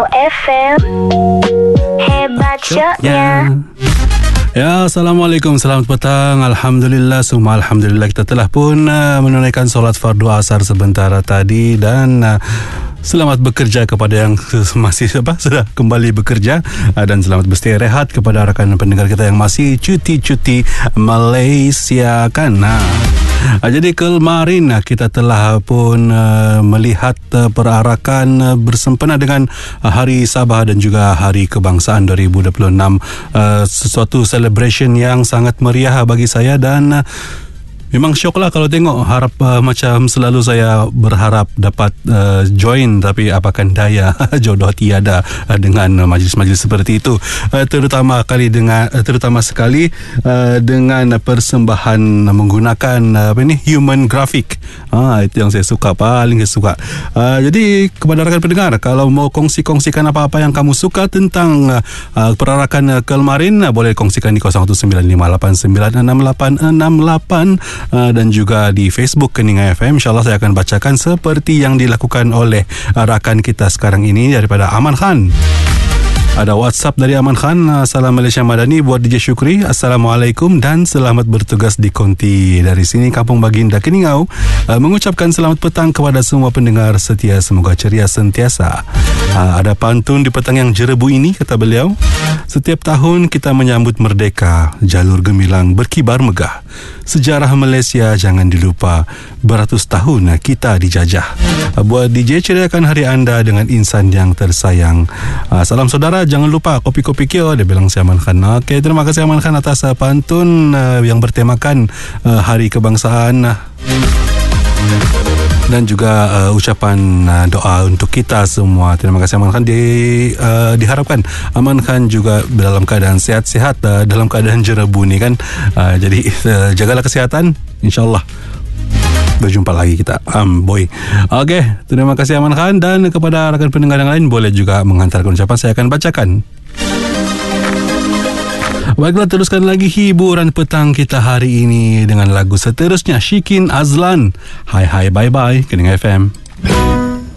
FM. Hebat shotnya. Ya, Assalamualaikum, selamat petang. Alhamdulillah, semua Alhamdulillah kita telah pun menunaikan solat fardu asar sebentar tadi. Dan selamat bekerja kepada yang masih sudah kembali bekerja, dan selamat beristirahat kepada rakan pendengar kita yang masih cuti-cuti Malaysia kan. Jadi kemarin kita telah pun melihat perarakan bersempena dengan Hari Sabah dan juga Hari Kebangsaan 2026, sesuatu celebration yang sangat meriah bagi saya. Dan memang syok lah kalau tengok. Macam selalu saya berharap dapat join, tapi apakan daya, jodoh tiada dengan majlis-majlis seperti itu. Terutama sekali dengan persembahan menggunakan human graphic. Itu yang saya suka, paling saya suka. Jadi kepada rakan pendengar, kalau mau kongsikan apa-apa yang kamu suka tentang perarakan kemarin, boleh kongsikan di 0195896868 dan juga di Facebook Keninga FM. InsyaAllah saya akan bacakan seperti yang dilakukan oleh rakan kita sekarang ini daripada Aman Khan. Ada WhatsApp dari Aman Khan. Salam Malaysia Madani buat DJ Syukri. Assalamualaikum dan selamat bertugas di Konti. Dari sini Kampung Baginda Keningau mengucapkan selamat petang kepada semua pendengar setia. Semoga ceria sentiasa. Ada pantun di petang yang jerebu ini, kata beliau. Setiap tahun kita menyambut merdeka, jalur gemilang berkibar megah. Sejarah Malaysia jangan dilupa, beratus tahun kita dijajah. Buat DJ, ceriakan hari anda dengan insan yang tersayang. Salam saudara, jangan lupa kopi-kopi kio, dia bilang si Aman Khan. Okey, terima kasih Aman Khan atas pantun yang bertemakan Hari Kebangsaan. Dan juga ucapan doa untuk kita semua. Terima kasih Aman Khan. Diharapkan Aman Khan juga dalam keadaan sehat-sehat, dalam keadaan jerebu ni kan. Jadi jagalah kesihatan, InsyaAllah berjumpa lagi kita. Boy. Okey, terima kasih Aman Khan. Dan kepada rakan pendengar yang lain, boleh juga menghantarkan ucapan, saya akan bacakan. Baiklah, teruskan lagi hiburan petang kita hari ini dengan lagu seterusnya, Shikin Azlan, Hai Hai Bye Bye, Keninga FM.